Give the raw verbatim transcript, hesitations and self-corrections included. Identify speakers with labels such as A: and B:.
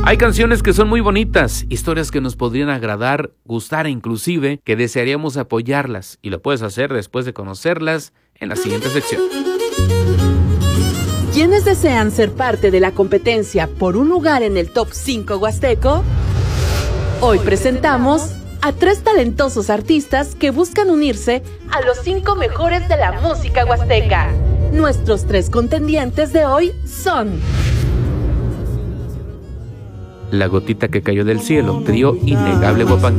A: Hay canciones que son muy bonitas, historias que nos podrían agradar, gustar e inclusive que desearíamos apoyarlas, y lo puedes hacer después de conocerlas en la siguiente sección.
B: ¿Quiénes desean ser parte de la competencia por un lugar en el Top cinco Huasteco? Hoy presentamos a tres talentosos artistas que buscan unirse a los cinco mejores de la música huasteca. Nuestros tres contendientes de hoy son...
A: La gotita que cayó del cielo, trío Innegable Huapango.